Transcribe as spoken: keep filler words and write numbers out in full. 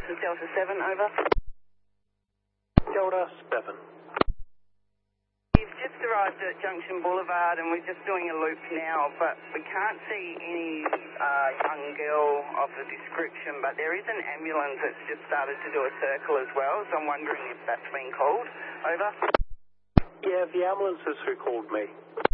This is Delta seven, over. Delta seven. You've just arrived at Junction Boulevard and we're just doing a loop now, but we can't see any uh, young girl of the description, but there is an ambulance that's just started to do a circle as well, so I'm wondering if that's been called. Over. Yeah, the ambulance is who called me.